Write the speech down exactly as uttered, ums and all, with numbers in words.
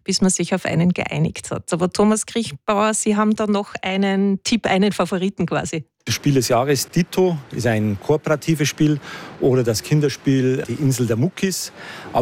bis man sich auf einen geeinigt hat. Aber Thomas Kriechbauer, Sie haben da noch einen Tipp, einen Favoriten quasi. Das Spiel des Jahres Ditto ist ein kooperatives Spiel oder das Kinderspiel Die Insel der Muckis.